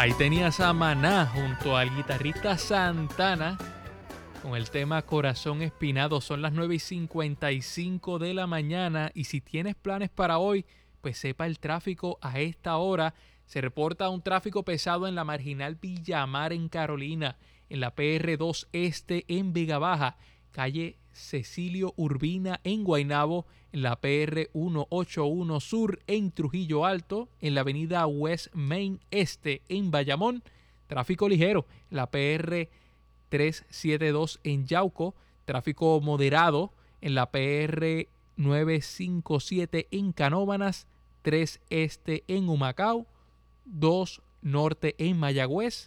Ahí tenías a Maná junto al guitarrista Santana con el tema Corazón Espinado. Son las 9:55 de la mañana y si tienes planes para hoy, pues sepa el tráfico a esta hora. Se reporta un tráfico pesado en la Marginal Villamar en Carolina, en la PR2 Este en Vega Baja, calle Cecilio Urbina en Guaynabo, en la PR181 Sur en Trujillo Alto, en la avenida West Main Este en Bayamón, tráfico ligero, en la PR372 en Yauco, tráfico moderado en la PR957 en Canóvanas, 3 Este en Humacao, 2 Norte en Mayagüez,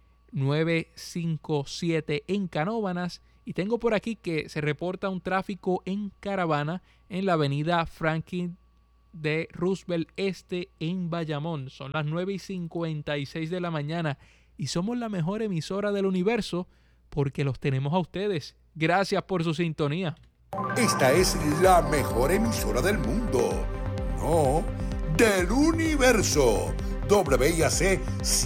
957 en Canóvanas. Y tengo por aquí que se reporta un tráfico en caravana en la avenida Franklin D. Roosevelt Este en Bayamón. Son las 9:56 de la mañana y somos la mejor emisora del universo porque los tenemos a ustedes. Gracias por su sintonía. Esta es la mejor emisora del mundo. No, del universo. WIAC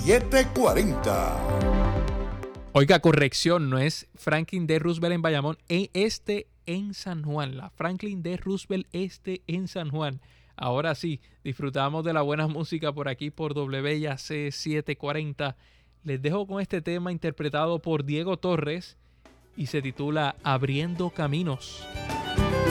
740. Oiga, corrección, no es Franklin D. Roosevelt en Bayamón, este en San Juan, la Franklin D. Roosevelt Este en San Juan. Ahora sí, disfrutamos de la buena música por aquí por WIAC 740. Les dejo con este tema interpretado por Diego Torres y se titula Abriendo Caminos.